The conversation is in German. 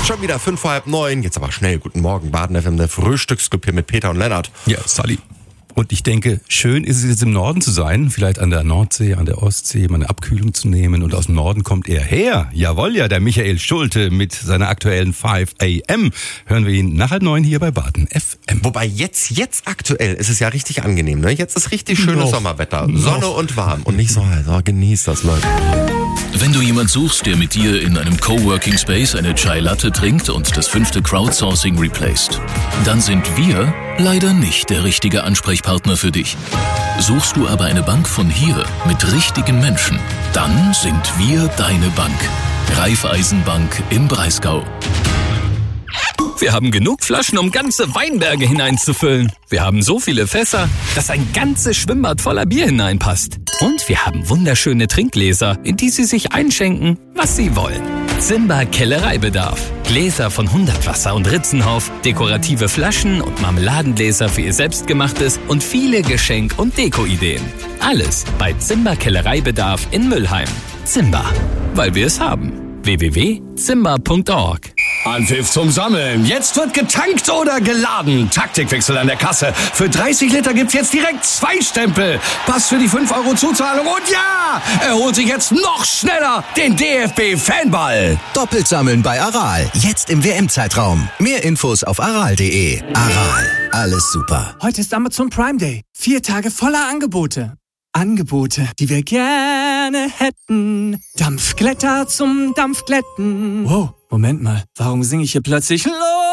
Schon wieder 8:55. Jetzt aber schnell. Guten Morgen, Baden FM, der Frühstücksclub hier mit Peter und Lennart. Ja, Sally. Und ich denke, schön ist es jetzt im Norden zu sein, vielleicht an der Nordsee, an der Ostsee, mal eine Abkühlung zu nehmen. Und aus dem Norden kommt er her. Jawohl, ja, der Michael Schulte mit seiner aktuellen 5 AM. Hören wir ihn nach 9 hier bei Baden FM. Wobei jetzt aktuell ist es ja richtig angenehm, ne? Jetzt ist richtig schönes Sommerwetter. Sonne und warm und nicht so heiß. Genießt das, Leute. Wenn du jemand suchst, der mit dir in einem Coworking Space eine Chai Latte trinkt und das 5. Crowdsourcing replaced, dann sind wir leider nicht der richtige Ansprechpartner für dich. Suchst du aber eine Bank von hier mit richtigen Menschen, dann sind wir deine Bank. Raiffeisenbank im Breisgau. Wir haben genug Flaschen, um ganze Weinberge hineinzufüllen. Wir haben so viele Fässer, dass ein ganzes Schwimmbad voller Bier hineinpasst. Und wir haben wunderschöne Trinkgläser, in die Sie sich einschenken, was Sie wollen. Zimba Kellereibedarf. Gläser von 100 Wasser und Ritzenhoff, dekorative Flaschen und Marmeladengläser für Ihr Selbstgemachtes und viele Geschenk- und Deko-Ideen. Alles bei Zimba Kellereibedarf in Müllheim. Zimba, weil wir es haben. www.zimba.org. Anpfiff zum Sammeln. Jetzt wird getankt oder geladen. Taktikwechsel an der Kasse. Für 30 Liter gibt's jetzt direkt 2 Stempel. Pass für die 5 € Zuzahlung. Und ja, er holt sich jetzt noch schneller den DFB-Fanball. Doppelt sammeln bei Aral. Jetzt im WM-Zeitraum. Mehr Infos auf aral.de. Aral. Alles super. Heute ist Amazon Prime Day. 4 Tage voller Angebote. Angebote, die wir gerne hätten. Dampfglätter zum Dampfglätten. Wow, Moment mal. Warum singe ich hier plötzlich